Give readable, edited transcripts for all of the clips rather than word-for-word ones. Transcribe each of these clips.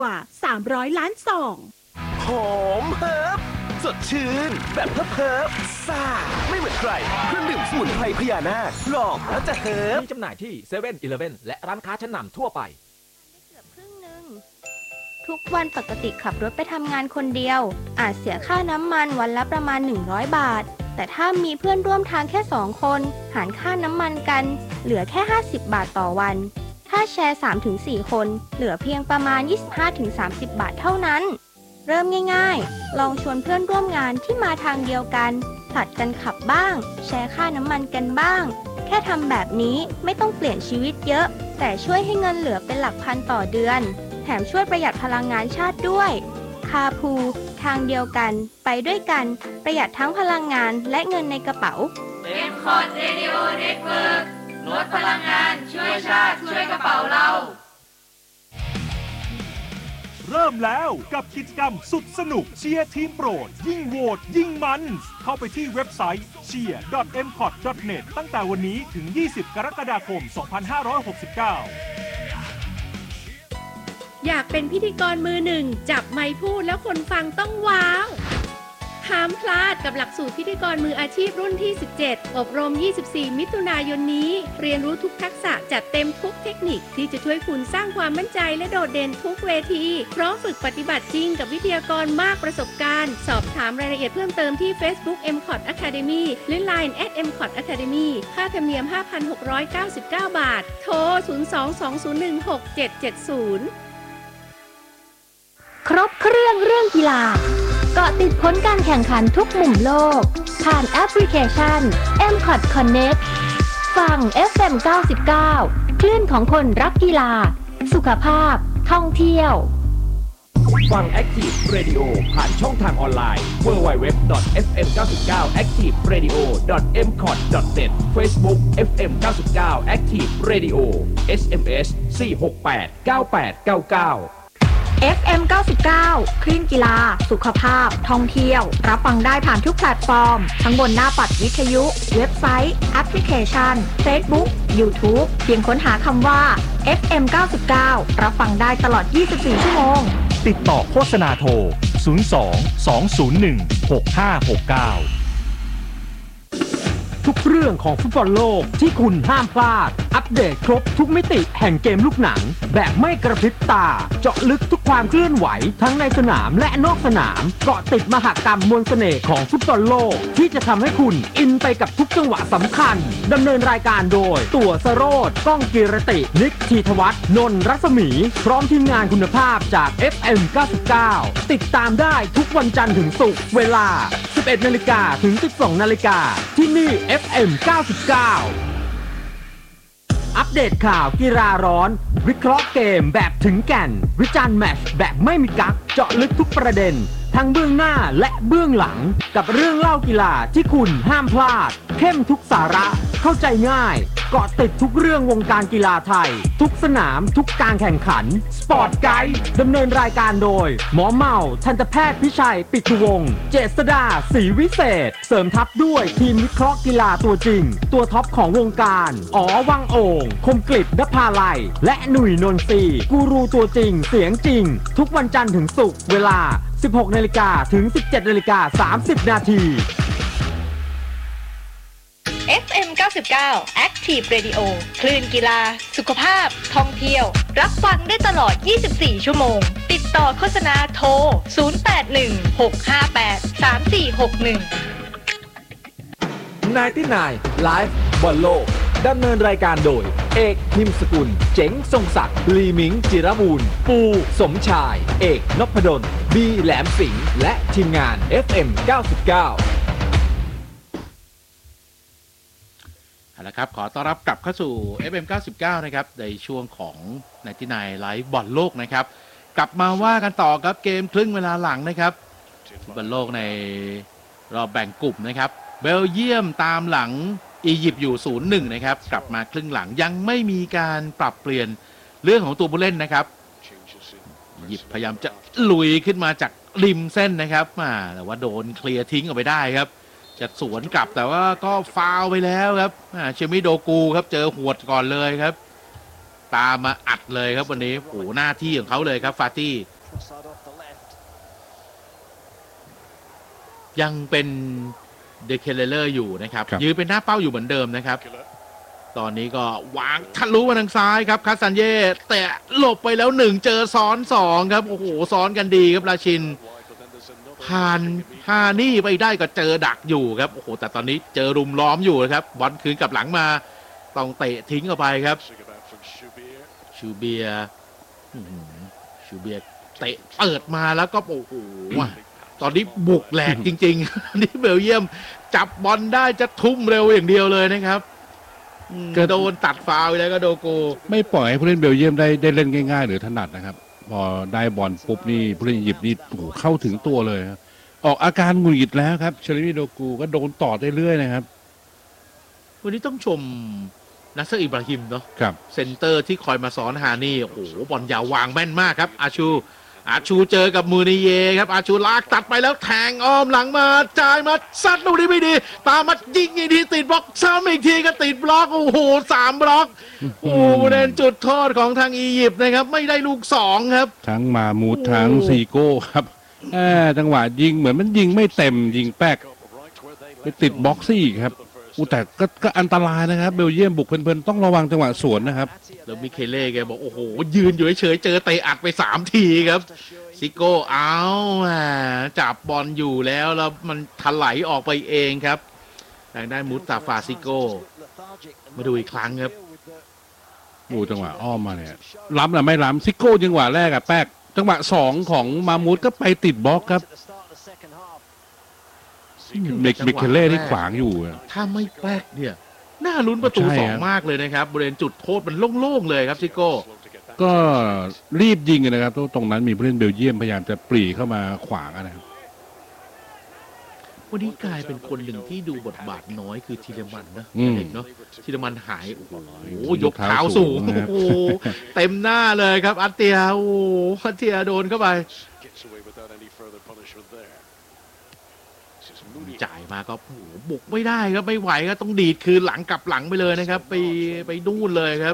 กว่า300ล้านซองหอมเฮิร์บสดชื่นแบบเฮิร์บซ่าไม่เหมือนใครเครื่องดื่มสมุนไพรพญานาคลองแล้วจะเฮิร์บมีจำหน่ายที่เซเว่นอีเลฟเว่นและร้านค้าชั้นนำทั่วไปเกือบครึ่งนึงทุกวันปกติขับรถไปทำงานคนเดียวอาจเสียค่าน้ำมันวันละประมาณ100 บาทแต่ถ้ามีเพื่อนร่วมทางแค่2 คนหารค่าน้ำมันกันเหลือแค่50 บาทต่อวันถ้าแชร์ 3-4 คนเหลือเพียงประมาณ 25-30 บาทเท่านั้นเริ่มง่ายๆลองชวนเพื่อนร่วมงานที่มาทางเดียวกันผลัดกันขับบ้างแชร์ค่าน้ำมันกันบ้างแค่ทำแบบนี้ไม่ต้องเปลี่ยนชีวิตเยอะแต่ช่วยให้เงินเหลือเป็นหลักพันต่อเดือนแถมช่วยประหยัดพลังงานชาติด้วยคาพูทางเดียวกันไปด้วยกันประหยัดทั้งพลังงานและเงินในกระเป๋า M-Cod Radio Network ลดพลังงานช่วยชาติช่วยกระเป๋าเราเริ่มแล้วกับกิจกรรมสุดสนุกเชียร์ทีมโปรดยิ่งโหวตยิ่งมันเข้าไปที่เว็บไซต์ cheer.mcod.net ตั้งแต่วันนี้ถึง 20 กรกฎาคม 2569 อยากเป็นพิธีกรมือหนึ่งจับไมค์พูดแล้วคนฟังต้องว้าวห้ามพลาดกับหลักสูตรพิธีกรมืออาชีพรุ่นที่ 17 อบรม 24 มิถุนายนนี้เรียนรู้ทุกทักษะจัดเต็มทุกเทคนิคที่จะช่วยคุณสร้างความมั่นใจและโดดเด่นทุกเวทีพร้อมฝึกปฏิบัติจริงกับวิทยากรมากประสบการณ์สอบถามรายละเอียดเพิ่มเติมที่ Facebook M-Cod Academy หรือ Line @M-Cod Academy ค่าธรรมเนียม 5,699 บาทโทร 02-2016-770 ครบเครื่องกีฬาเกาะติดผลการแข่งขันทุกมุมโลกผ่านแอปพลิเคชัน M-Cod Connect ฟัง FM 99 คลื่นของคนรักกีฬาสุขภาพท่องเที่ยวฟัง Active Radio ผ่านช่องทางออนไลน์ www.fm99activeradio.mcod.net Facebook FM 99 Active Radio SMS 4689899 FM 99 คลื่นกีฬาสุขภาพท่องเที่ยวรับฟังได้ผ่านทุกแพลตฟอร์มทั้งบนหน้าปัดวิทยุเว็บไซต์แอปพลิเคชัน Facebook YouTube เพียงค้นหาคำว่า FM 99รับฟังได้ตลอด 24 ชั่วโมงติดต่อโฆษณาโทร 02-201-6569 ทุกเรื่องของฟุตบอลโลกที่คุณห้ามพลาดอัปเดตครบทุกมิติแห่งเกมลูกหนังแบบไม่กระพริบตาเจาะลึกทุกความเคลื่อนไหวทั้งในสนามและนอกสนามเกาะติดมหกรรมมวลเสน่ห์ของฟุตบอลโลกที่จะทำให้คุณอินไปกับทุกจังหวะสำคัญดำเนินรายการโดยตั๋วสโรจน์ก้องกีรตินิกธีทวัฒน์นนท์รัศมีพร้อมทีมงานคุณภาพจาก FM 99ติดตามได้ทุกวันจันทร์ถึงศุกร์เวลา 11 นาฬิกาถึง 12 นาฬิกาที่นี่ FM 99อัปเดตข่าวกีฬาร้อนวิเคราะห์เกมแบบถึงแก่นวิจารณ์แมตช์แบบไม่มีกั๊กเจาะลึกทุกประเด็นทั้งเบื้องหน้าและเบื้องหลังกับเรื่องเล่ากีฬาที่คุณห้ามพลาดเข้มทุกสาระเข้าใจง่ายเกาะติดทุกเรื่องวงการกีฬาไทยทุกสนามทุกการแข่งขันสปอร์ตไกด์ดำเนินรายการโดยหมอเมาทันตแพทย์พิชัยปิตุวงศ์เจษฎาศรีวิเศษเสริมทัพด้วยทีมวิเคราะห์กีฬาตัวจริงตัวท็อปของวงการอ๋อวังโอ่งคมกฤษณภาลัยและหนุ่ยนนทรีกูรูตัวจริงเสียงจริงทุกวันจันทร์ถึงศุกร์เวลา 16 นาฬิกาถึง 17 นาฬิกา 30 นาที FM 99 Active Radio คลื่นกีฬาสุขภาพท่องเที่ยวรับฟังได้ตลอด 24 ชั่วโมงติดต่อโฆษณาโทร 0816583461 99 Live บอลโลกดำเนินรายการโดยเอกนิมสกุลเจ๋งทรงศักดิ์ลีมิงจิรบูรณ์ปูสมชายเอกนพดลบีแหลมสิงห์และทีมงาน FM 99 เอาละครับขอต้อนรับกลับเข้าสู่ FM 99นะครับในช่วงของ99 Live บอลโลกนะครับกลับมาว่ากันต่อครับเกมครึ่งเวลาหลังนะครับบอลโลกในรอบแบ่งกลุ่มนะครับเบลเยียมตามหลังอียิปต์อยู่ 0-1 นะครับกลับมาครึ่งหลังยังไม่มีการปรับเปลี่ยนเรื่องของตัวผู้เล่นนะครับอียิปต์พยายามจะลุยขึ้นมาจากริมเส้นนะครับแต่ว่าโดนเคลียร์ทิ้งออกไปได้ครับจะสวนกลับแต่ว่าก็ฟาวไปแล้วครับเชมิโดกูครับเจอหวดก่อนเลยครับตามมาอัดเลยครับวันนี้โอ้หน้าที่ของเขาเลยครับฟาตี้ยังเป็นเดเคเลเลอร์อยู่นะครับยืนเป็นหน้าเป้าอยู่เหมือนเดิมนะครับตอนนี้ก็วางทะลุมาทางซ้ายครับคาซันเย่แต่หลบไปแล้ว1เจอซ้อน2ครับโอ้โหซ้อนกันดีครับราชินผ่านฮานี่ไปได้ก็เจอดักอยู่ครับโอ้โหแต่ตอนนี้เจอรุมล้อมอยู่นะครับบอลคืนกลับหลังมาต้องเตะทิ้งออกไปครับชูเบียเตะเปิดมาแล้วก็โอ้โหตอนนี้บุกแหลกจริงๆนี่เบลเยียมจับบอลได้จะทุ่มเร็วอย่างเดียวเลยนะครับก็โดนตัดฟาวล์แล้วก็โดโกไม่ปล่อยให้ผู้เล่นเบลเยียมได้เล่นง่ายๆหรือถนัดนะครับพอได้บอลปุ๊บนี่ผู้เล่นอียิปต์นี่เข้าถึงตัวเลยครับออกอาการหงุดหงิดแล้วครับเชลิมีโดกูก็โดนต่อได้เรื่อยนะครับวันนี้ต้องชมนัสเซอร์อิบราฮิมเนาะครับเซนเตอร์ที่คอยมาสอนฮานี่โอ้โหบอลยาววางแม่นมากครับอาชูเจอกับมูนิเยครับอาชูลากตัดไปแล้วแทงอ้อมหลังมาจ่ายมาซัดลูกนี้ไม่ดีตามมายิงอีกทีติดบล็อกซ้ำอีกทีก็ติดบล็อกโอ้โห3บล็อกโอ้เด่นจุดโทษของทางอียิปต์นะครับไม่ได้ลูก2ครับทั้งมามูดทั้งซีโก้ครับจังหวะยิงเหมือนมันยิงไม่เต็มยิงแป๊กไปติดบล็อกซี่ครับแต่ก็อันตรายนะครับเบลเยียมบุกเพลินๆต้องระวังจังหวะสวนนะครับแล้วมิเคเล่แกบอกโอ้โหยืนอยู่เฉยๆเจอเตะอัดไป3ทีครับซิโก้เอาจับบอลอยู่แล้วมันถลายออกไปเองครับทางด้านมุตตาฟาซิโก้มาดูอีกครั้งครับจังหวะอ้อมมาเนี่ยล้ำหรือไม่ล้ำซิโก้จังหวะแรกอะแป๊กจังหวะ2ของมามูดก็ไปติดบล็อกครับมิเคเล่ที่ขวางอยู่ถ้าไม่แป๊กเนี่ยน่าลุ้นประตู2มากเลยนะครับบริเวณจุดโทษมันโล่งๆเลยครับซิโก้ก็รีบยิงนะครับตรงนั้นมีผู้เล่นเบลเยียมพยายามจะปรีเข้ามาขวางนะครับวันนี้กลายเป็นคนหนึ่งที่ดูบทบาทน้อยคือธีรมันนะเด็กเนาะธีรมันหายโอ้โหยกเท้าสูงโอ้โหเต็มหน้าเลยครับอัตเตียโอ้อัตเตียโดนเข้าไปจ่ายมาก็โอ้โหบุกไม่ได้ครับไม่ไหวก็ต้องดีดคืนหลังกลับหลังไปเลยนะครับไปนู่นเลยครับ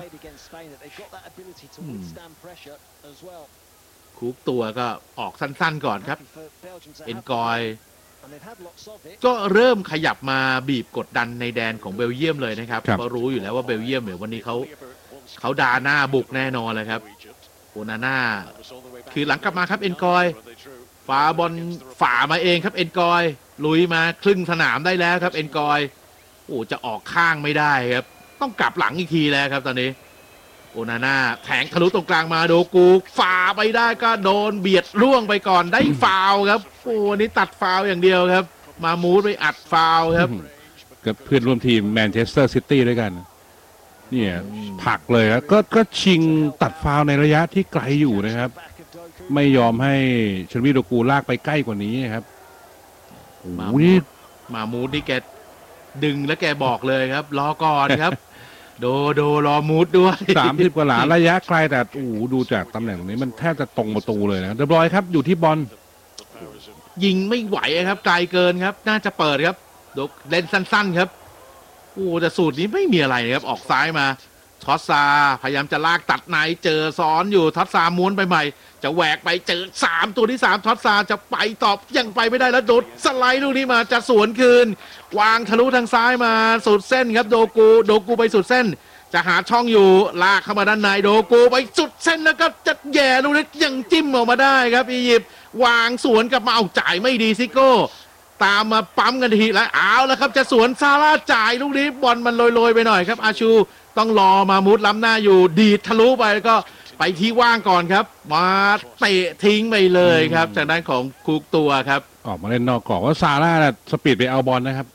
คุกตัวก็ออกสั้นๆก่อนครับเอ็นกอยก็เริ่มขยับมาบีบกดดันในแดนของเบลเยียมเลยนะครับเพราะรู้อยู่แล้วว่าเบลเยียมเนี่ยวันนี้เขาดาหน้าบุกแน่นอนเลยครับโอนาน่าคือหลังกลับมาครับเอ็นกอยฝ่าบอลฝ่ามาเองครับเอ็นกอยลุยมาครึ่งสนามได้แล้วครับเอ็นกอยโอ้จะออกข้างไม่ได้ครับต้องกลับหลังอีกทีแล้วครับตอนนี้โอนาน่าแทงทะลุตรงกลางมาโดกูฝ่าไปได้ก็โดนเบียดล่วงไปก่อนได้ฟาวครับโอ้นี่ตัดฟาวอย่างเดียวครับมามูดไปอัดฟาวครับกับเพื่อนร่วมทีมแมนเชสเตอร์ซิตี้ด้วยกันเนี่ยผลักเลยครับก็ชิงตัดฟาวในระยะที่ไกลอยู่นะครับไม่ยอมให้เชลวีโดกูลากไปใกล้กว่านี้นะครับมามูดนี่แกดึงแล้วแกบอกเลยครับรอก่อนครับโดรอมูดด้วย 30กว่าหลาระยะไกลแต่ดูจากตำแหน่งตรงนี้มันแทบจะตรงประตูเลยนะเรียบร้อยครับอยู่ที่บอลยิงไม่ไหวครับไกลเกินครับน่าจะเปิดครับเล่นสั้นๆครับแต่สูตรนี้ไม่มีอะไรครับออกซ้ายมาท็อตซาพยายามจะลากตัดในเจอซ้อนอยู่ท็อตซาม้วนไปใหม่จะแหวกไปเจอ3ตัวที่3ท็อตซาจะไปตอบยังไปไม่ได้แล้วโดดสไลด์ลูกนี้มาจะสวนคืนวางทะลุทางซ้ายมาสุดเส้นครับโดกูไปสุดเส้นจะหาช่องอยู่ลากเข้ามาด้านในโดกูไปสุดเส้นแล้วก็จะแย่ลูกนี้ยังจิ้มออกมาได้ครับอียิปต์วางสวนกลับมาเอาจ่ายไม่ดีซิโก้ตามมาปั๊มกันทีแล้วเอาแล้วครับจะสวนซาร่าจ่ายลูกนี้บอลมันโรยไปหน่อยครับอาชูต้องรอมามุดล้ำหน้าอยู่ดีดทะลุไปแล้วก็ไปที่ว่างก่อนครับมาเตะทิ้งไปเลยครับจากด้านของคุกตัวครับออกมาเล่นนอกกรอบว่าซาร่าสปีดไปเอาบอลนะครับ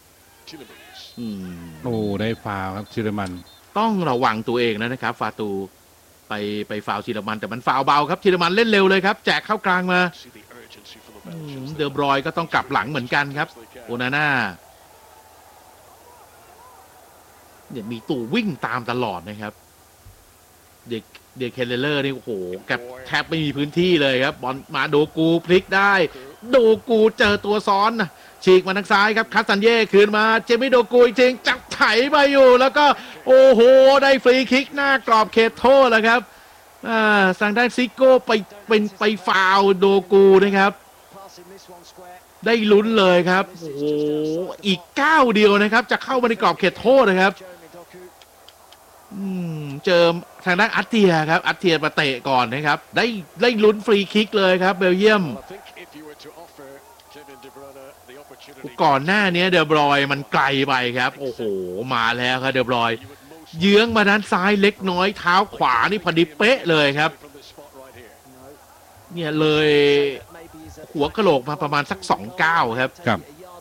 ได้ฟาวครับชิรมันต้องระวังตัวเองนะครับฟาตูไปฟาวชิรมันแต่มันฟาวเบาครับชิรมันเล่นเร็วเลยครับแจกเข้ากลางมาเดอร์บรอยก็ต้องกลับหลังเหมือนกันครับโอนาน่าเนี่ยมีตู่วิ่งตามตลอดนะครับเด็กเคเลอร์นี่โอ้โหแทบไม่มีพื้นที่เลยครับบอลมาโดกูพลิกได้โดกูเจอตัวซ้อนฉีกมาทางซ้ายครับคัสซันเย่คืนมาเจมี่โดกูอีกทีจับไถไปอยู่แล้วก็โอ้โหได้ฟรีคิกหน้ากรอบเขตโทษแล้วครับทางด้านซิโก้ไปฟาวล์โดกูนะครับได้ลุ้นเลยครับโอ้โหอีกก้าวเดียวนะครับจะเข้ามาในกรอบเขตโทษนะครับเจอทางด้านอัตเทียครับอัตเทียมาเตะก่อนนะครับได้ลุ้นฟรีคิกเลยครับเบลเยียมก่อนหน้านี้เดอบรอยมันไกลไปครับโอ้โหมาแล้วครับเดอบรอยเยื้องมาด้านซ้ายเล็กน้อยเท้าขวานี่พอดีเป๊ะเลยครับเนี่ยเลยหัวกะโหลกมาประมาณสัก2 ก้าวครับครับ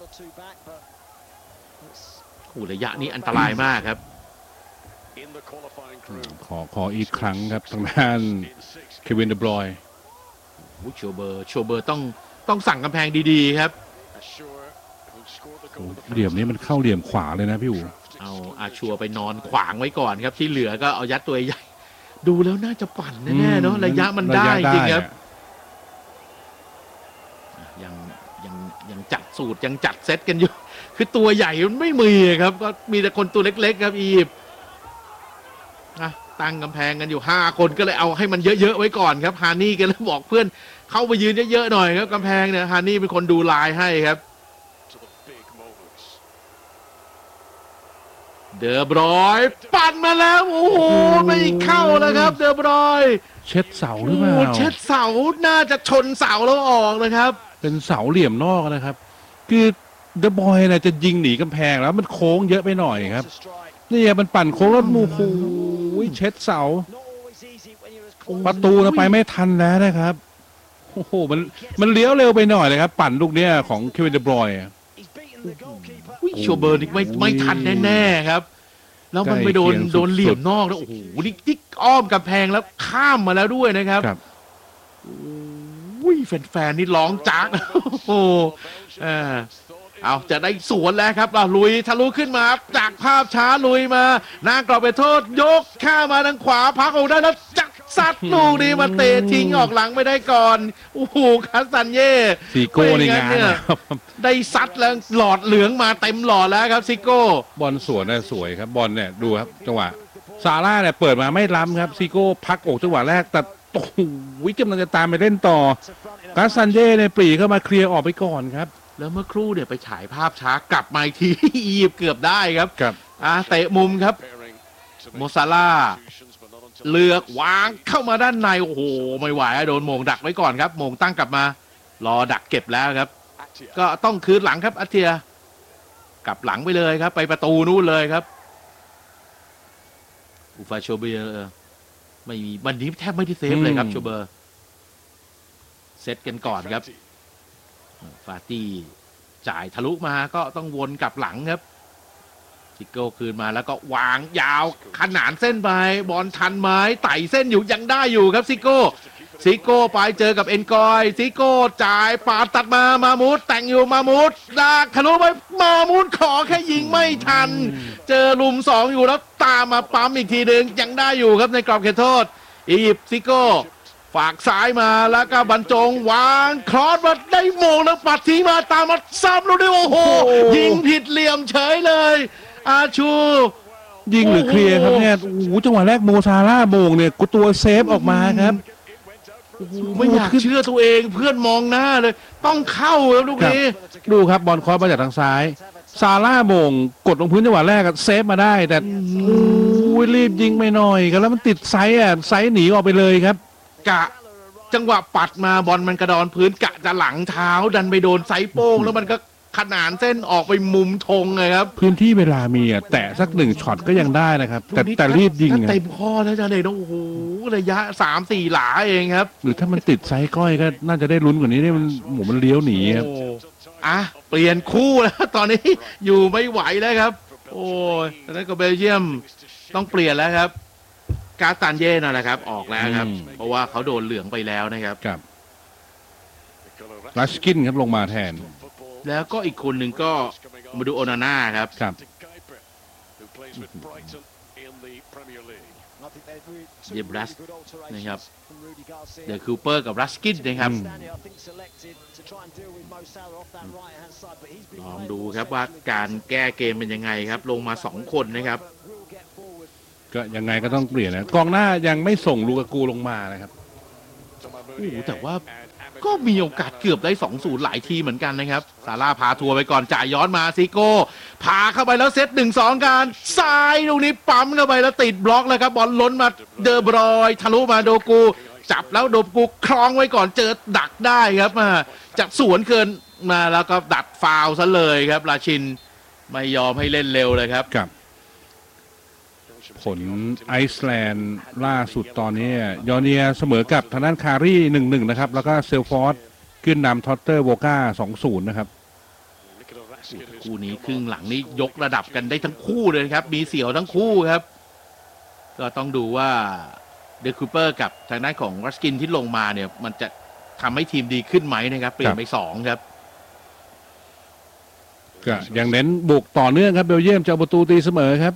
ระยะนี้อันตรายมากครับขออีกครั้งครับทางด้านเควินเดบรอยโชเบอร์ต้องสั่งกำแพงดีๆครับเหลี่ยมนี้มันเข้าเหลี่ยมขวาเลยนะพี่อู๋เอาอาชัวไปนอนขวางไว้ก่อนครับที่เหลือก็เอายัดตัวใหญ่ดูแล้วน่าจะปั่นแน่ๆเนาะระยะมันได้จริงครับยังจัดสูตรยังจัดเซตกันอยู่คือตัวใหญ่มันไม่มีครับก็มีแต่คนตัวเล็กๆครับอียิปต์ตั้งกำแพงกันอยู่5 คนก็เลยเอาให้มันเยอะๆไว้ก่อนครับฮานี่ก็เลยบอกเพื่อนเข้าไปยืนเยอะๆหน่อยครับกำแพงเนี่ยฮานี่เป็นคนดูลายให้ครับเดอบรอยปั่นมาแล้วโอ้โหไม่เข้าแล้วครับเดอบรอยเช็ดเสาหรือเปล่าเช็ดเสาน่าจะชนเสาแล้วออกนะครับเป็นเสาเหลี่ยมนอกนะครับคือเดอบรอยน่ะจะยิงหนีกำแพงแล้วมันโค้งเยอะไปหน่อยครับนี่มันปั่นโค้งรถมูคูเช็ดเสาประตูเราไปไม่ทันแล้วนะครับโอ้โหมันเลี้ยวเร็วไปหน่อยเลยครับปั่นลูกเนี้ยของเควินเดบรอยโชเบอร์นี่ไม่ทันแน่ๆครับแล้วมันไปโดนเหลี่ยมนอกแล้วโอ้โหนี่อ้อมกำแพงแล้วข้ามมาแล้วด้วยนะครับแฟนๆนี่ร้องจักโอ้โหเอาจะได้สวนแล้วครับลุยทะลุขึ้นมาจากภาพช้าลุยมาหน้ากรอบไปโทษยกข้ามาทางขวาพักออกได้แล้วจักซัดลูกนี้มาเตะทิ้งออกหลังไม่ได้ก่อนโอ้โหคาสันเย่ซิโก้ในงานได้ซัดแล้วหลอดเหลืองมาเต็มหลอดแล้วครับซิโก้บอลสวนน่ะสวยครับบอลเนี่ยดูครับจังหวะซาร่าเนี่ยเปิดมาไม่ล้ำครับซิโก้พักอกจังหวะแรกแต่โอ้โหกำลังจะตามไปเล่นต่อคาซันเย่เนี่ยปรีเข้ามาเคลียร์ออกไปก่อนครับแล้วเมื่อครู่เนี่ยไปฉายภาพช้ากลับมาอีกทีอียิปต์เกือบได้ครับเตะมุมครับโมซาร่าเลือกวางเข้ามาด้านในโอ้โหไม่ไหวโดนโมงดักไว้ก่อนครับโมงตั้งกลับมารอดักเก็บแล้วครับก็ต้องคืนหลังครับอัตเทียกลับหลังไปเลยครับไปประตูนู้นเลยครับอูฟาโชเบอร์ไม่มีวันนี้แทบไม่ได้เซฟเลยครับโชเบอร์เซตกันก่อนครับฟาตี้จ่ายทะลุมาก็ต้องวนกลับหลังครับซิโก้คืนมาแล้วก็วางยาวขนานเส้นไปบอลทันไม้ไต่เส้นอยู่ยังได้อยู่ครับซิโก้ไปเจอกับเอ็นกอยซิโก้จ่ายปาดตัดมามูดแต่งอยู่มามูดลากทะลุไปมามูดขอแค่ยิงไม่ทันเจอลุม2อยู่แล้วตามมาปั๊มอีกทีนึงยังได้อยู่ครับในกรอบเขตโทษอียิปต์ซิโก้ฝากซ้ายมาแล้วก็บรรจงวางครอสมาได้โมงแล้วปัดทิ้งมาตามมาซ้ำลูกนี้โอ้โหยิงผิดเหลี่ยมเฉยเลยอาชูยิงหรือเคลียร์ครับเนี่ยโอ้โหจังหวะแรกโมซาร่าโมงเนี่ยกูตัวเซฟออกมาครับไม่อยากเชื่อตัวเองเพื่อนมองหน้าเลยต้องเข้าครับลูกนี้ดูครับบอลคอสมาจากทางซ้ายซาร่าโมงกดลงพื้นจังหวะแรกเซฟมาได้แต่รีบยิงไปหน่อยกันแล้วมันติดไซส์หนีออกไปเลยครับกะจังหวะปัดมาบอลมันกระดอนพื้นกะจะหลังเท้าดันไปโดนไซโป้งแล้วมันก็ขนานเส้นออกไปมุมธงเลยครับพื้นที่เวลามีแตะสัก1ช็อตก็ยังได้นะครับแต่รีบยิงเต็มข้อแล้วจะเลยโอ้โหระยะ 3-4 หลาเองครับหรือถ้ามันติดไซก้อยก็น่าจะได้ลุ้นกว่านี้นี่มันเลี้ยวหนีครับเปลี่ยนคู่แล้วตอนนี้อยู่ไม่ไหวแล้วครับโอ้ยตอนนั้นก็เบลเยียมต้องเปลี่ยนแล้วครับกาตันเย่นั่นแหละครับออกแล้วครับเพราะว่าเขาโดนเหลืองไปแล้วนะครับลัชกินครับลงมาแทนแล้วก็อีกคนหนึ่งก็มาดูโอนาน่าครับเดบรัสนะครับเดอะคูเปอร์กับรัสกินนะครับลองดูครับว่าการแก้เกมเป็นยังไงครับลงมา2คนนะครับก็ยังไงก็ต้องเปลี่ยนนะกองหน้ายังไม่ส่งลูกากูลงมานะครับโอ้โหแต่ว่าก็มีโอกาสเกือบได้ 2-0 หลายทีเหมือนกันนะครับซาร่าพาทัวร์ไปก่อนจ่ายย้อนมาซิโก้พาเข้าไปแล้วเซต 1-2 การซ้ายลูกนี้ปั๊มเข้าไปแล้วติดบล็อกเลยครับบอลล้นมาเดอบรอยทะลุมาโดกูจับแล้วโดกูคล้องไว้ก่อนเจอดักได้ครับมาจัดสวนเกินมาแล้วก็ดัดฟาวล์ซะเลยครับราชินไม่ยอมให้เล่นเร็วเลยครับกับผลไอซ์แลนด์ล่าสุดตอนนี้ยอร์เนียเสมอกับทางด้านคารี 1-1 นะครับแล้วก็เซลฟอร์ดขึ้นนำทอตเตอร์โวก้า 2-0 นะครับคู่นี้ครึ่งหลังนี้ยกระดับกันได้ทั้งคู่เลยครับมีเสี่ยวทั้งคู่ครับก็ต้องดูว่าเดอะคูเปอร์กับทางด้านของรัสกินที่ลงมาเนี่ยมันจะทำให้ทีมดีขึ้นไหมนะครับเปลี่ยนไป2ครับก็ยังเน้นบุกต่อเนื่องครับเบลเยียมจะเอาประตูตีเสมอครับ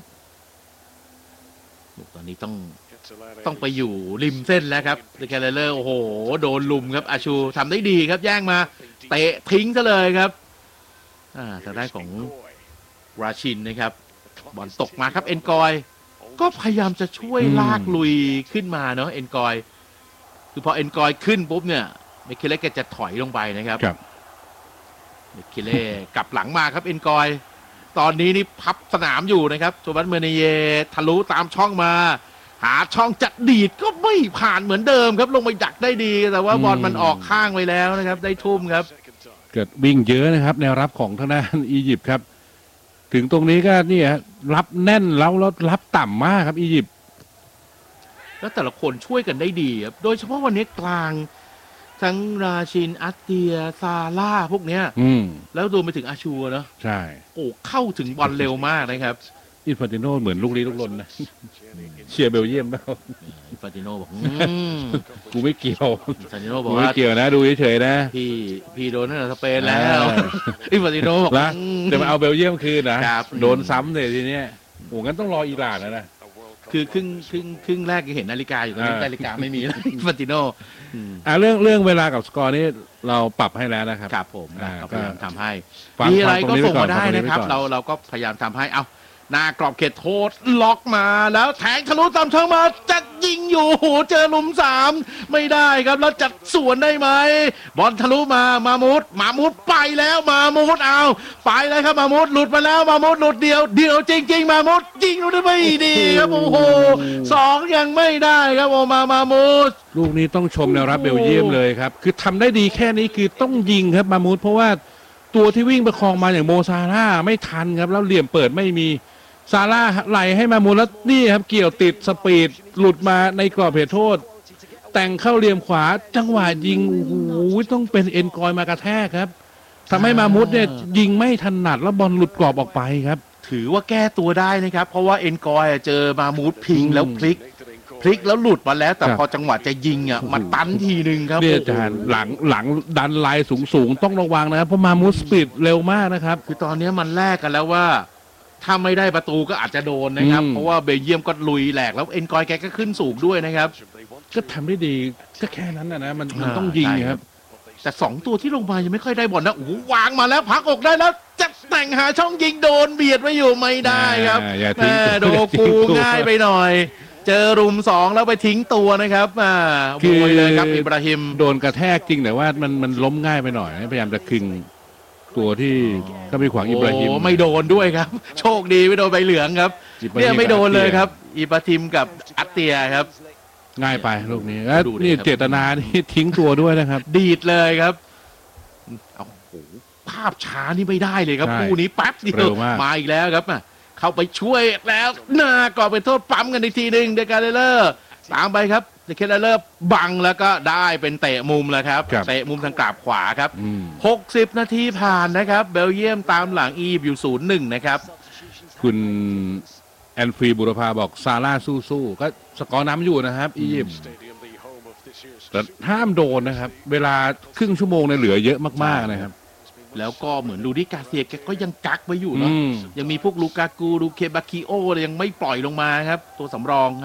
ตอนนี้ต้องไปอยู่ริมเส้นแล้วครับเดอะแคลเลอร์โอ้โหโดนลุมครับอาชูทำได้ดีครับแย่งมาเตะทิ้งซะเลยครับทางด้านของราชินนะครับบอลตกมาครับเอ็นกอยก็พยายามจะช่วยลากลุยขึ้นมาเนาะเอ็นกอยคือพอเอ็นกอยขึ้นปุ๊บเนี่ยเมคเคเล่จะถอยลงไปนะครับเมคเคเล่กลับหลังมาครับเอ็นกอยตอนนี้นี่พับสนามอยู่นะครับโจบันเมเนเยทะลุตามช่องมาหาช่องจัดดีดก็ไม่ผ่านเหมือนเดิมครับลงไปดักได้ดีแต่ว่าบอลมันออกข้างไปแล้วนะครับได้ทุ่มครับเกิดวิ่งเยอะนะครับแนวรับของทางด้านอียิปต์ครับถึงตรงนี้ก็นี่ฮะรับแน่นแล้วรับต่ำมากครับอียิปต์แล้วแต่ละคนช่วยกันได้ดีครับโดยเฉพาะวันนี้กลางทั้งราชินอัตเตียซาร่าพวกเนี้ยแล้วรวมไปถึงอาชูเนาะใช่โอ้เข้าถึงบอลเร็วมากนะครับอินฟานติโนเหมือนลูกลี้ลูกลนนะเชียร์เบลเยียมแล้วอินฟานติโนบอกกูไม่เกี่ยวอินฟานติโนบอกว่าไม่เกี่ยวนะดูเฉยๆนะพี่โดนตั้งแต่สเปนแล้วอินฟานติโนบอกจะมาเอาเบลเยียมคืนนะโดนซ้ำเลยทีเนี้ยโอ้งั้นต้องรออิหร่านนะคือครึ่งแรกยังเห็นนาฬิกาอยู่ตอนนี้นาฬิกาไม่มีแล้วอินฟานติโนเรื่องเวลากับสกอร์นี่เราปรับให้แล้วนะครับครับผมก็พยายามทำให้มีอะไรก็ส่งมาได้นะครับเราก็พยายามทำให้เอาหน้ากรอบเขตโทษล็อกมาแล้วแทงทะลุตามช่องมาจะยิงอยู่เจอหลุม3ไม่ได้ครับแล้วจัดสวนได้ไหมบอลทะลุมามุดไปแล้วมามุดเอาไปเลยครับมามุดหลุดมาแล้วมามุดหลุดเดียวจริงๆมามุดยิงหลุดไม่ดีครับโอ้โห2ยังไม่ได้ครับโอมามุดลูกนี้ต้องชมแนวรับเบลเยียมเลยครับคือทำได้ดีแค่นี้คือต้องยิงครับมามุดเพราะว่าตัวที่วิ่งประคองมาอย่างโมซาร่าไม่ทันครับแล้วเหลี่ยมเปิดไม่มีซาร่าไหลให้มามูลแล้วนี่ครับเกี่ยวติดสปีดหลุดมาในกรอบเขตโทษแต่งเข้าเหลี่ยมขวาจังหวะยิงโอ้โหต้องเป็นเอ็นกอยมากระแทกครับทำให้มามุดเนี่ยยิงไม่ถนัดแล้วบอลหลุดกรอบออกไปครับถือว่าแก้ตัวได้นะครับเพราะว่าเอ็นกอยเจอมามุดพิงแล้วพลิกแล้วหลุดมาแล้วแต่พอจังหวะจะยิงอ่ะมันตันทีนึงครับเนี่ยอาจารย์หลังดันลายสูงต้องระวังนะครับเพราะมามุดสปีดเร็วมากนะครับคือตอนนี้มันแลกกันแล้วว่าถ้าไม่ได้ประตูก็อาจจะโดนนะครับเพราะว่าเบลเยียมก็ลุยแหลกแล้วเอ็นกอยแกก็ขึ้นสูงด้วยนะครับก็ทำได้ดีก็แค่นั้นนะมันต้องยิงครับแต่2ตัวที่ลงมายังไม่ค่อยได้บอลนะโอ้โหวางมาแล้วพักอกได้แล้วจะแต่งหาช่องยิงโดนเบียดไว้อยู่ไม่ได้ครับโดกูง่ายไปหน่อยเจอรุม2แล้วไปทิ้งตัวนะครับโวยเลยครับอิบราฮิมโดนกระแทกจริงแต่ว่ามันล้มง่ายไปหน่อยพยายามจะคึงตัวที่ก็ไปขวางอิบราฮิมไม่โดนด้วยครับโชคดีไม่โดนใบเหลืองครับเนี่ยไม่โดนเลยครับอิบราฮิมกับอัตเตียครับง่ายไปลูกนี้แล้วนี่เจตนาที่ทิ้งตัวด้วยนะครับดีดเลยครับโอ้โหภาพช้านี่ไม่ได้เลยครับคู่นี้แป๊บเดียวมาอีกแล้วครับเข้าไปช่วยแล้วหน้าก่อเป็นโทษปั๊มกันอีกทีหนึ่งเดกาเลอร์ตามไปครับเดกาเลอร์บังแล้วก็ได้เป็นเตะมุมแล้วครับเตะมุมทางกราบขวาครับ60 นาทีผ่านนะครับเบลเยียมตามหลังอียิปต์อยู่ 0-1 นะครับคุณแอนฟรีบุรพาบอกซาร่าสู้ๆก็สกอร์น้ำอยู่นะครับอียิปต์แต่ห้ามโดนนะครับเวลาครึ่งชั่วโมงเนี่ยเหลือเยอะมากๆนะครับแล้วก็เหมือนลูดิกาเซียแกก็ยังกักไว้อยู่เนาะยังมีพวกลูกากูลูเคบาคิโอยังไม่ปล่อยลงมาครับตัวสำรองนะ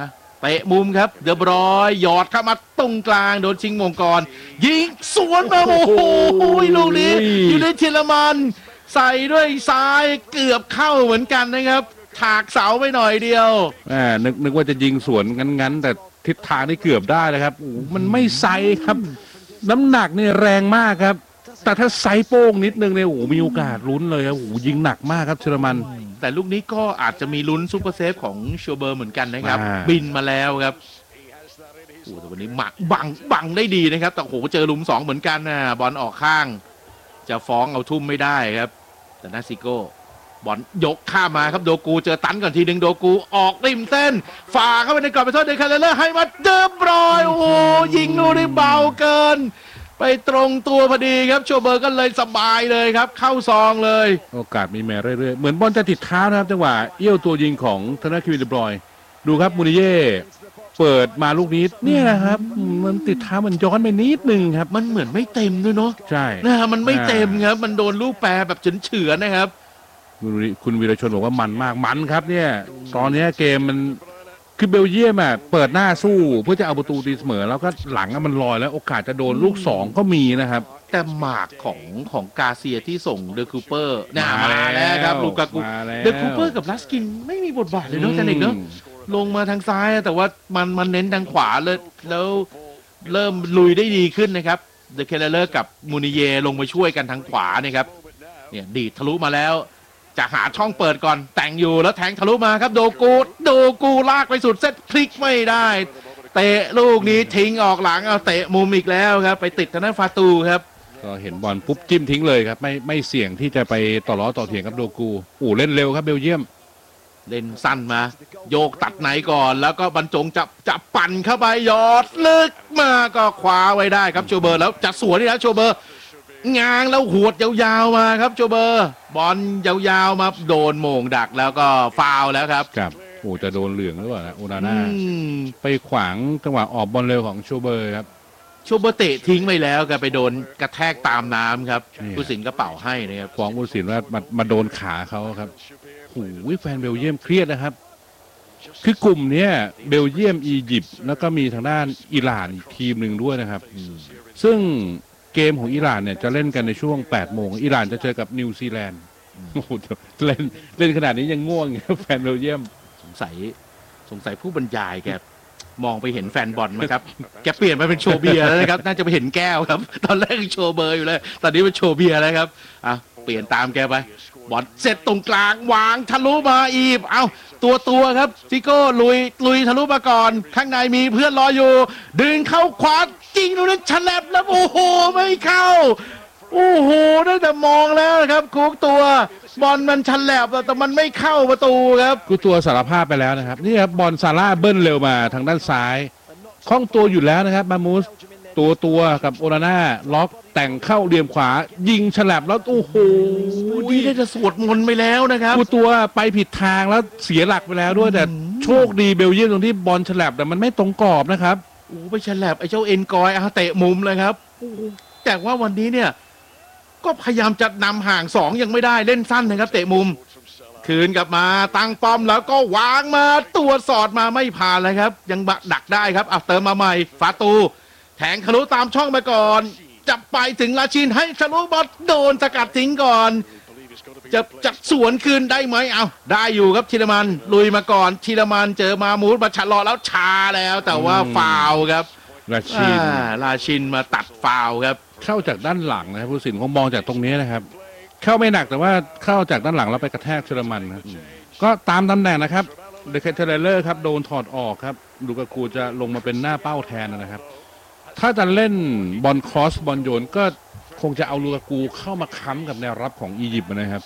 เตะมุมครับเดอบรอยหยอดเข้ามาตรงกลางโดนชิงมงกรยิงสวนมาโอ้โหลูกนี้อยู่ในเทเลมันใส่ด้วยซ้ายเกือบเข้าเหมือนกันนะครับถากเสาไปหน่อยเดียวนึกว่าจะยิงสวนงั้นแต่ทิศทางนี่เกือบได้เลยครับมันไม่ไซครับน้ำหนักนี่แรงมากครับแต่ถ้าไซโป้งนิดนึงเนี่ยมีโอกาสลุ้นเลยครับยิงหนักมากครับเชอร์มันแต่ลูกนี้ก็อาจจะมีลุ้นซุปเปอร์เซฟของโชเบอร์เหมือนกันนะครับบินมาแล้วครับแต่วันนี้หมักบังได้ดีนะครับแต่โหเจอลุม2เหมือนกันนะบอลออกข้างจะฟ้องเอาทุ่มไม่ได้ครับแต่นาซิโก้บอลยกข้ามมาครับโดกูเจอตันก่อนทีหนึ่งโดกูออกริมเส้นฝ่าเข้าไปในกรอบไปโทษเดคาเลอร์ให้มาเดิมรอยโอ้โหยิงลูกนี้เบาเกินไปตรงตัวพอดีครับโชเบอร์ก็เลยสบายเลยครับเข้าซองเลยโอกาสมีแม้เรื่อยๆเหมือนบอลจะติดเท้านะครับจังหวะเอี้ยวตัวยิงของธนาคิวินเดบรอยดูครับมูนิเย่เปิดมาลูกนี้เนี่ยนะครับมันติดเท้ามันย้อนไปนิดนึงครับมันเหมือนไม่เต็มด้วยเนาะใช่นะมันไม่เต็มครับมันโดนลูกแปรแบบเฉือนๆนะครับคุณวีรชนบอกว่ามันมากมันครับเนี่ยตอนนี้เกมมันคือเบลเยียมเปิดหน้าสู้เพื่อจะเอาประตูตีเสมอแล้วก็หลังมันลอยแล้วโอกาสจะโดนลูก2ก็มีนะครับแต่หมากของกาเซียที่ส่งเดอคูเปอร์มาแล้วครับลูกากูเดอคูเปอร์กับลัสกินไม่มีบทบาทเลยเนาะจันเอกเนาะลงมาทางซ้ายแต่ว่ามันเน้นทางขวาเลยแล้วเริ่มลุยได้ดีขึ้นนะครับเดอะเคเลอร์กับมูนิเยลงมาช่วยกันทางขวานะครับเนี่ยดีดทะลุมาแล้วจะหาช่องเปิดก่อนแต่งอยู่แล้วแทงทะลุมาครับโดกูลากไปสุดเซตพลิกไม่ได้เตะลูกนี้ทิ้งออกหลังเอาเตะมุมอีกแล้วครับไปติดทางด้านฟาตูครับก็เห็นบอลปุ๊บจิ้มทิ้งเลยครับไม่เสี่ยงที่จะไปต่อล้อต่อเถียงกับโดกูเล่นเร็วครับเบลเยียมเล่นสั้นมาโยกตัดไหนก่อนแล้วก็บรรจงจะปั่นเข้าไปยอดลึกมาก็คว้าไว้ได้ครับโชเบอร์แล้วจะสวนนี่นะโชเบอร์ง้างแล้วหวดยาวๆมาครับโชเบอร์บอลยาวๆมาโดนโมงดักแล้วก็ฟาวแล้วครับครับจะโดนเหลืองหรือเปล่านะโอนาน่าไปขวางจังหวะออกบอลเร็วของโชเบอร์ครับโชเบอร์เตะทิ้งไปแล้วก็ไปโดนกระแทกตามน้ำครับผู้สินก็เป่าให้นะครับฟ้องผู้สินว่ามาโดนขาเขาครับโอ้โหแฟนเบลเยียมเครียดนะครับคือกลุ่มนี้เบลเยียมอียิปต์แล้วก็มีทางด้านอิหร่านอีกทีมหนึ่งด้วยนะครับซึ่งเกมของอิหร่านเนี่ยจะเล่นกันในช่วง 8 โมงอิหร่านจะเจอกับนิวซีแลนด์โอ้โหเล่นขนาดนี้ยังง่วงแฟนเบลเยียมสงสัยผู้บรรยายแกมองไปเห็นแฟนบอลไหมครับแกเปลี่ยนมาเป็นโชเบียร์แล้วนะครับน่าจะไปเห็นแก้วครับตอนแรกโชเบอร์อยู่เลยตอนนี้เป็นโชเบียร์แล้วครับเปลี่ยนตามแกไปบอลเสร็จตรงกลางวางทะลุมาอีบตัวครับซิโก้ลุยทะลุมาก่อนข้างในมีเพื่อนรออยู่ดึงเข้าขวาจริงดูนั้นฉลับแล้วโอ้โหไม่เข้าโอ้โหตั้งแต่มองแล้วครับคุกตัวบอลมันฉลับแต่มันไม่เข้าประตูครับกูตัวสารภาพไปแล้วนะครับนี่ครับบอลซาร่าเบิ้ลเร็วมาทางด้านซ้ายคล่องตัวอยู่แล้วนะครับมามูสตัวกับโอนาน่าล็อกแต่งเข้าเหลี่ยมขวายิงฉลับแล้วโอ้โหดีได้จะสวดมนต์ไปแล้วนะครับกูตัวไปผิดทางแล้วเสียหลักไปแล้วด้วยแต่โชคดีเบลเยียมตรงที่บอลฉลับแต่มันไม่ตรงกรอบนะครับไปฉลับไอ้เจ้าเอ็นกอยเตะมุมเลยครับแต่ว่าวันนี้เนี่ยก็พยายามจะนำห่าง2ยังไม่ได้เล่นสั้นนะครับเตะมุมคืนกลับมาตั้งป้อมแล้วก็วางมาตัวสอดมาไม่ผ่านเลยครับยังดักได้ครับเติมมาใหม่ฟาตูแทงทะลุตามช่องมาก่อนจะไปถึงลาชินให้ทะลุบอลโดนสกัดทิ้งก่อนจะสวนคืนได้ไหมได้อยู่ครับชิลมันลุยมาก่อนชิลมันเจอมามูดมาชะลอแล้วชาแล้วแต่ว่าฟาวครับลาชินมาตัดฟาวครับเข้าจากด้านหลังนะครับผู้สินคงมองจากตรงนี้นะครับเข้าไม่หนักแต่ว่าเข้าจากด้านหลังแล้วไปกระแทกชิลมันครับก็ตามตำแหน่งนะครับเดคเคเทเลอร์ครับโดนถอดออกครับลูกากูจะลงมาเป็นหน้าเป้าแทนนะครับถ้าจะเล่นบอลครอสบอลโยนก็คงจะเอาลูกากูเข้ามาค้ำกับแนวรับของอียิปต์นะครับ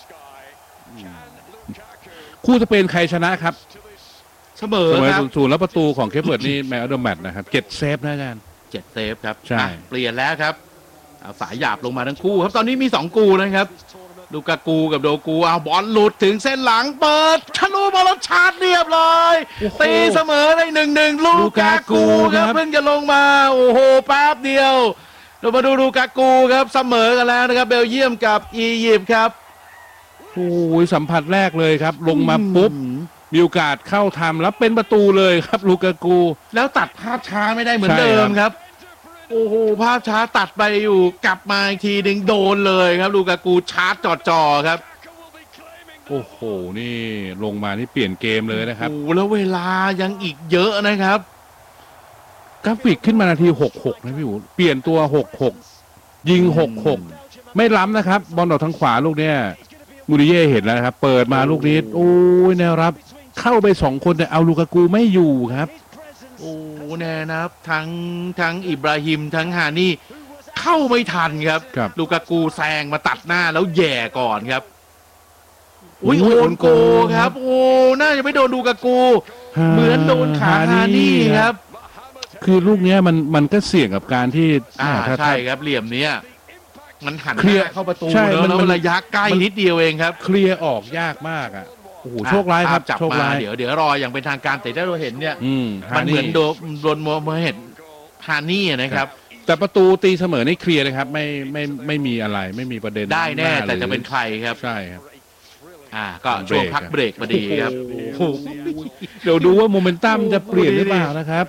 คู่จะเป็นใครชนะครับเสมอครับ 0-0แล้วประตูของเคปเวิร์ดนี่แมตช์ออฟเดอะแมตช์นะครับ7 เซฟนะอาจารย์ 7 เซฟครับใช่เปลี่ยนแล้วครับสายหยาบลงมาทั้งคู่ครับตอนนี้มี2กูนะครับลูกากูกับโดกูบอลหลุดถึงเส้นหลังเปิดทะลุบอลชาร์จเรียบร้อยตีเสมอได้ 1-1 ลูกากูครับเพิ่งจะลงมาโอ้โหแป๊บเดียวเรามาดูลูกากูครับเสมอกันแล้วนะครับเบลเยียมกับอียิปต์ครับโอ้ยสัมผัสแรกเลยครับลงมาปุ๊บมีโอกาสเข้าทำแล้วเป็นประตูเลยครับลูกากูแล้วตัดภาพช้าไม่ได้เหมือนเดิมครับโอ้โหภาพช้าตัดไปอยู่กลับมาอีกทีหนึ่งโดนเลยครับลูกากูชาร์จจ่อครับโอ้โหนี่ลงมานี่เปลี่ยนเกมเลยนะครับโอ้แล้วเวลายังอีกเยอะนะครับกราฟิกขึ้นมานาที66นะพี่อู๋เปลี่ยนตัว66ยิง66ไม่ล้ำนะครับบอลออกทางขวาลูกเนี้ยมูริเย่เห็นแล้วครับเปิดมาลูกนี้โอ้ยแนวรับเข้าไป2คนแต่เอาลูกากูไม่อยู่ครับโอ้แน่นะครับทั้งอิบราฮิมทั้งฮานี่เข้าไม่ทันครับลูกากูแซงมาตัดหน้าแล้วแย่ก่อนครับโอนโกครับโอ้น่าจะไม่โดนลูกากูเหมือนโดนขาฮานี่ครับคือลูกนี้มันก็เสี่ยงกับการที่ใช่ครับเหลี่ยมเนี้ยมันหันเข้าประตูแล้วระยะใกล้นิดเดียวเองครับเคลียร์ออกยากมากอ่ะโอ้โหโชคร้ายครับจับมาเดี๋ยวรออย่างเป็นทางการแต่ถ้าเราเห็นเนี่ยมันเหมือนโดนโมเห็นฮานี่นะครับแต่ประตูตีเสมอนี่เคลียร์เลยครับไม่มีอะไรไม่มีประเด็นได้แน่แต่จะเป็นใครครับใช่ครับก็ช่วงพักเบรกพอดีครับเดี๋ยวดูว่าโมเมนตัมจะเปลี่ยนหรือเปล่านะครับ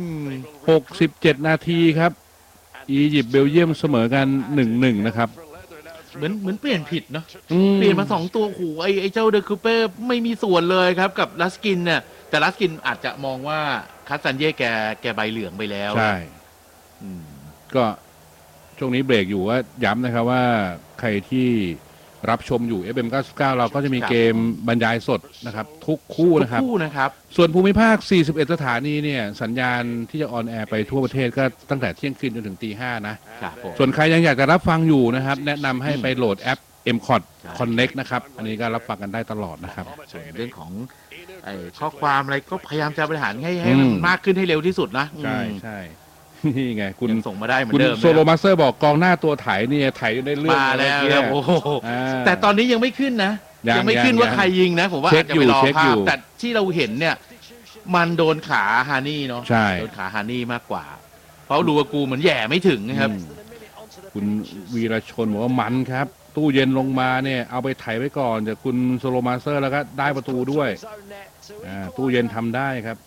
67 นาทีครับอียิปต์เบลเยียมเสมอกัน 1-1 นะครับเหมือนเปลี่ยนผิดเนาะเปลี่ยนมา2ตัวโอ้โหไอ้เจ้าเดอคูเป้ไม่มีส่วนเลยครับกับลัสกินเนี่ยแต่ลัสกินอาจจะมองว่าคัสซันเย่แกใบเหลืองไปแล้วใช่ก็ช่วงนี้เบรกอยู่ว่าย้ำนะครับว่าใครที่รับชมอยู่ FM 99เราก็จะมีเกมบรรยายสดนะครับทุกคู่นะครับส่วนภูมิภาค41สถานีเนี่ยสัญญาณที่จะออนแอร์ไปทั่วประเทศก็ตั้งแต่เที่ยงคืนจนถึงตี 5นะส่วนใครยังอยากจะรับฟังอยู่นะครับแนะนำให้ไปโหลดแอป MCOT Connect นะครับอันนี้ก็รับฟังกันได้ตลอดนะครับเรื่องของข้อความอะไรก็พยายามจะบริหารให้มันมากขึ้นให้เร็วที่สุดนะใช่นี่ไงคุณส่งมาได้เหมือนเดิมโซโลมาสเตอร์บอกกองหน้าตัวไถนี่ไถได้เรื่องมาแล้วครับโอ้โหแต่ตอนนี้ยังไม่ขึ้นนะยังไม่ขึ้นว่าใครยิงนะผมว่าอาจจะไปรอภาพแต่ที่เราเห็นเนี่ยมันโดนขาฮานี่เนาะโดนขาฮานี่มากกว่าเพราะลูกากูเหมือนแย่ไม่ถึงนะครับคุณวีรชนบอกว่ามันครับตู้เย็นลงมาเนี่ยเอาไปไถไว้ก่อนจากคุณโซโลมาสเตอร์แล้วก็ได้ประตูด้วยตู้เย็นทำได้ครับ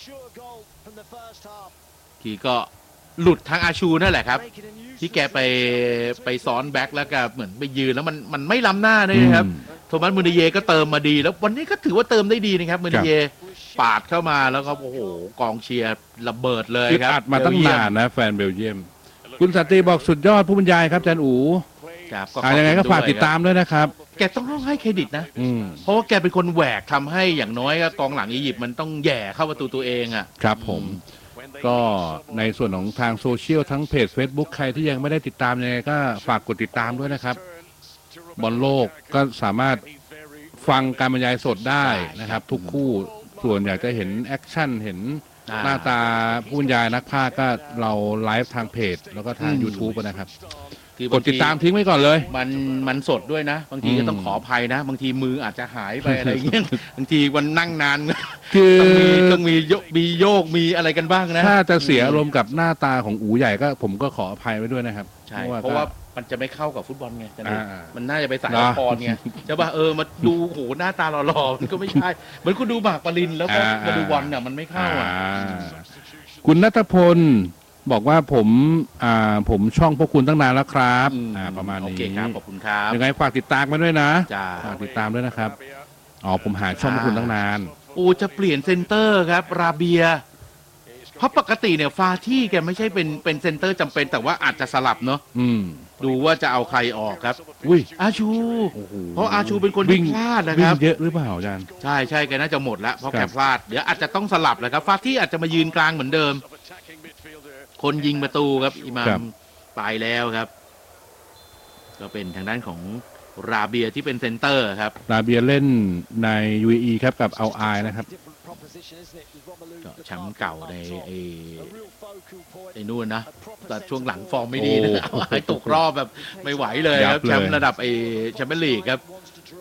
ทีก็หลุดทางอาชูนั่นแหละครับที่แกไปซ้อนแบ็คแล้วก็เหมือนไปยืนแล้วมันไม่ล้ำหน้าเลยครับโทมัสมูนิเย่ก็เติมมาดีแล้ววันนี้ก็ถือว่าเติมได้ดีนะครับมูนิเย่ปาดเข้ามาแล้วก็โอ้โหกองเชียร์ระเบิดเลยครับอัดมาตั้งนานนะแฟนเบลเยียมคุณสันติบอกสุดยอดผู้บรรยายครับอาจารย์อู๋ยังไงก็ฝากติดตามด้วยนะครับแกต้องให้เครดิตนะเพราะว่าแกเป็นคนแหวกทำให้อย่างน้อยก็กองหลังอียิปต์มันต้องแย่เข้าประตูตัวเองอ่ะครับผมก็ในส่วนของทางโซเชียลทั้งเพจ Facebook ใครที่ยังไม่ได้ติดตามยังไงก็ฝากกดติดตามด้วยนะครับบอลโลกก็สามารถฟังการบรรยายสดได้นะครับทุกคู่ส่วนอยากจะเห็นแอคชั่นเห็นหน้าตาผู้บรรยายนักพากย์ก็เราไลฟ์ทางเพจแล้วก็ทาง YouTube นะครับกดติดตามทิ้งไว้ก่อนเลยมันสดด้วยนะบางทีก็ต้องขออภัยนะบางทีมืออาจจะหายไปอะไรเงี้ยบางทีวันนั่งนานคือต้องมีโยกมีอะไรกันบ้างนะถ้าจะเสียอารมณ์กับหน้าตาของอู๋ใหญ่ก็ผมก็ขออภัยไว้ด้วยนะครับใช่เพราะว่ามันจะไม่เข้ากับฟุตบอลไงมันน่าจะไปสายละครไงจะว่ามาดูโหหน้าตาหล่อๆมันก็ไม่ใช่เหมือนคุณดูหมากปรินแล้วก็มาดูบอลเนี่ยมันไม่เข้าคุณณัฐพลบอกว่าผมช่องพวกคุณตั้งนานแล้วครับประมาณนี้โอเคครับขอบคุณครับยังไงฝากติดตามมาด้วยนะฝากติดตามด้วยนะครับผมหาช่องพวกคุณตั้งนานจะเปลี่ยนเซนเตอร์ครับราเบียเพราะปกติเนี่ยฟาที่แกไม่ใช่เป็นเซนเตอร์จำเป็นแต่ว่าอาจจะสลับเนาะดูว่าจะเอาใครออกครับอาชูเพราะอาชูเป็นคนที่พลาดนะครับเยอะหรือเปล่าอาจารย์ใช่แกน่าจะหมดแล้วเพราะแกพลาดเดี๋ยวอาจจะต้องสลับเลยครับฟาที่อาจจะมายืนกลางเหมือนเดิมคนยิงประตูครับอิหม่ามไปแล้วครับก็เป็นทางด้านของราเบียที่เป็นเซนเตอร์ครับราเบียเล่นใน UAE ครับกับอัลอาล์นะครับก็แชมป์เก่าในไอ้นู่นนะแต่ช่วงหลังฟอร์มไม่ดีนะเอาให้ตกรอบแบบไม่ไหวเลยครับแชมป์ระดับแชมเปี้ยนลีกครับ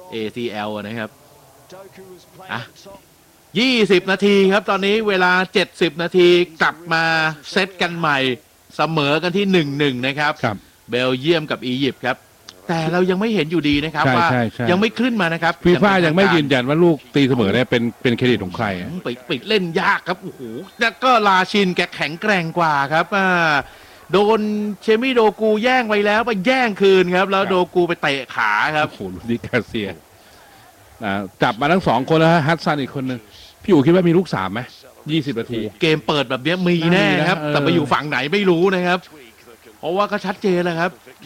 ACL นะครับ20 นาทีครับตอนนี้เวลา70 นาทีกลับมาเซตกันใหม่เสมอกันที่ 1-1 นะครับเบลเยียมกับอียิปต์ครับแต่เรายังไม่เห็นอยู่ดีนะครับใช่ว่าใช่ใช่ยังไม่ขึ้นมานะครับฟีฟ่าอยังไม่ยืนยันว่าลูกตีเสมอเนี่ยเป็นเครดิตของใครอะปิดเล่นยากครับโอ้โหแล้วก็ลาชินแกแข็งแกร่งกว่าครับโดนเชมิโดกูแย่งไปแล้วไปแย่งคืนครับ แล้วโดกูไปเตะขาครับโอ้โหลูดิกาเซียจับมาทั้ง2 คนแล้วฮะฮัตซันอีกคนนึงพี่อู๋คิดว่ามีลูก3ไหม20 นาทีเกมเปิดแบบนี้มีแน่ครับเออแต่ไปอยู่ฝั่งไหนไม่รู้นะครับ เพราะว่าก็ชัดเจนแล้วครับ